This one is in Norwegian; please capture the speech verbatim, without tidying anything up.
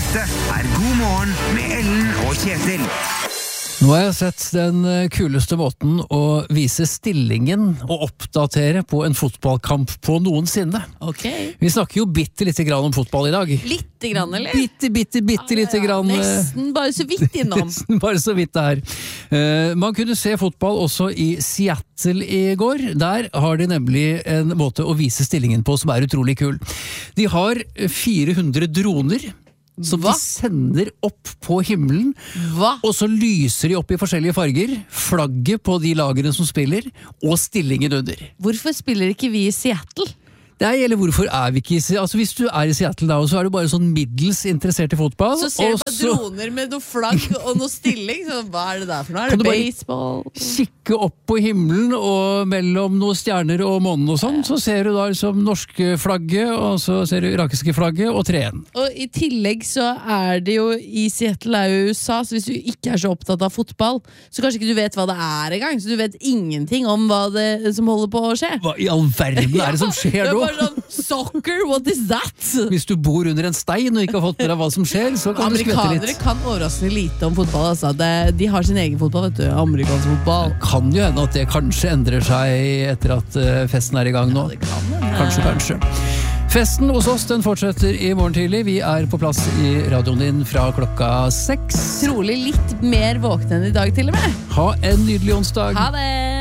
Dette er God morgen med Ellen og Kjetil. Nå har jeg sett den kuleste måten å vise stillingen og oppdatere på en fotballkamp på noensinne. Ok. Vi snakker jo bitte lite grann om fotball i dag. Litte grann, eller? Bitte, bitte, bitte lite grann. Nesten bare så vidt innom. Nesten bare så vidt det her. Uh, man kunne se fotball også i Seattle i går. Der har de nemlig en måte å vise stillingen på som er utrolig kul. De har fire hundre droner som Hva? de sender opp på himmelen, Hva? og så lyser de opp i forskjellige farger, flagget på de lagene som spiller, og stillingen under. Hvorfor spiller ikke vi i Seattle? Nei, eller hvorfor er vi ikke i Seattle? Altså, hvis du er i Seattle da, så er du bare sånn middels interessert i fotball. Så ser du og på så droner med noe flagg og noe stilling, så hva er det der for noe? Er Kan det du bare baseball? kikke opp på himmelen, og mellom noen stjerner og månen og sånn, så ser du da liksom norske flagget, og så ser du irakiske flagget, og treen. Og i tillegg så er det jo i Seattle er jo U S A, så hvis du ikke er så opptatt av fotball, så kanskje ikke du vet hva det er engang, så du vet ingenting om hva det som holder på å skje. Hva i all verden er det som skjer Det er nå? bare sånn, soccer, what is that? Hvis du bor under en stein og ikke har fått med deg hva som skjer, så kan du skvette Amerikanere litt. kan overraskende lite om fotball, altså. det, de har sin egen fotball, vet du, amerikansk fotball. Kan jo hende at det kanskje endrer seg etter at uh, festen er i gang nå. Ja, det kan hende. Kanskje, kanskje. Festen hos oss, den fortsetter i morgen tidlig. Vi er på plass i radioen din fra klokka seks. Trolig litt mer våkne enn i dag til og med. Ha en nydelig onsdag. Ha det!